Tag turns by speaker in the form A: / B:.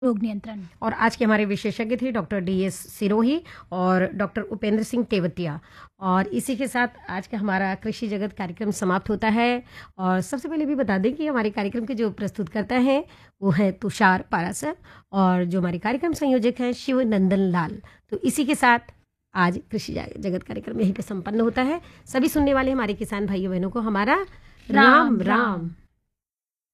A: रोग नियंत्रण।
B: और आज के हमारे विशेषज्ञ थे डॉक्टर DS सिरोही और डॉक्टर उपेंद्र सिंह तेवतिया। और इसी के साथ आज का हमारा कृषि जगत कार्यक्रम समाप्त होता है। और सबसे पहले भी बता दें कि हमारे कार्यक्रम के जो प्रस्तुतकर्ता हैं वो है तुषार पारासर, और जो हमारे कार्यक्रम संयोजक हैं शिव नंदन लाल। तो इसी के साथ आज कृषि जगत कार्यक्रम यहीं पे संपन्न होता है। सभी सुनने वाले हमारे किसान भाइयों बहनों को हमारा राम राम।